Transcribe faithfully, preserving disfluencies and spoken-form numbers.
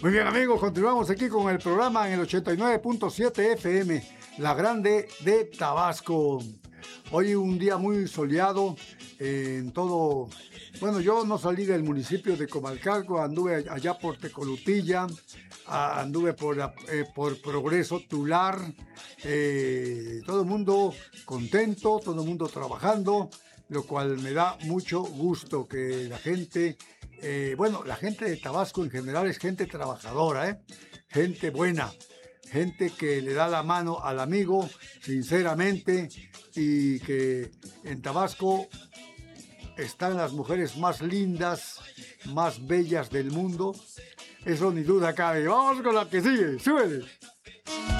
Muy bien, amigos, continuamos aquí con el programa en el ochenta y nueve punto siete F M, La Grande de Tabasco. Hoy un día muy soleado eh, en todo. Bueno, yo no salí del municipio de Comalcalco, anduve allá por Tecolutilla, a- anduve por, la- eh, por Progreso Tular, eh, todo el mundo contento, todo el mundo trabajando, lo cual me da mucho gusto que la gente, eh, bueno, la gente de Tabasco en general es gente trabajadora, ¿eh? Gente buena, gente que le da la mano al amigo, sinceramente, y que en Tabasco están las mujeres más lindas, más bellas del mundo. Eso ni duda cabe. Vamos con la que sigue. Súbele.